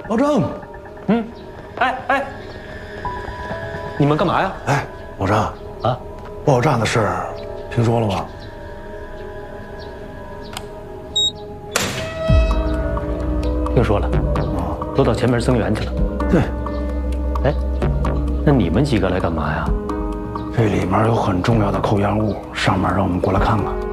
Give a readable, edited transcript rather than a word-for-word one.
老郑， 哎，你们干嘛呀？ 哎，老郑啊，爆炸的事儿听说了吗？ 听说了，都到前面增援去了。 对， 哎，那你们几个来干嘛呀？ 这里面有很重要的扣押物，上面让我们过来看看。